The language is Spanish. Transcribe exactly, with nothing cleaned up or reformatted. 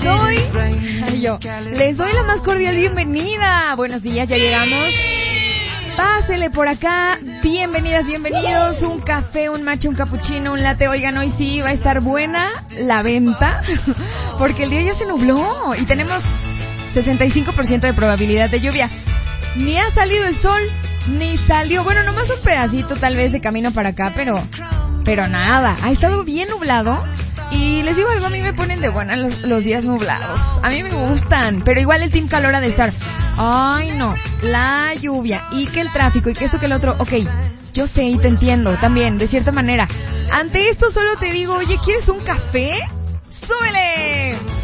doy, ay, yo, les doy la más cordial bienvenida. Buenos días, ya llegamos. Pásele por acá, bienvenidas, bienvenidos. Un café, un matcha, un cappuccino, un latte. Oigan, hoy sí va a estar buena la venta, porque el día ya se nubló y tenemos sesenta y cinco por ciento de probabilidad de lluvia. Ni ha salido el sol, ni salió, bueno, nomás un pedacito tal vez de camino para acá, pero, pero nada, ha estado bien nublado. Y les digo algo, a mí me ponen de buena los, los días nublados. A mí me gustan, pero igual el team calor ha de estar. Ay, no, la lluvia, y que el tráfico, y que esto, que el otro. Ok, yo sé y te entiendo también, de cierta manera. Ante esto solo te digo, oye, ¿quieres un café? ¡Súbele!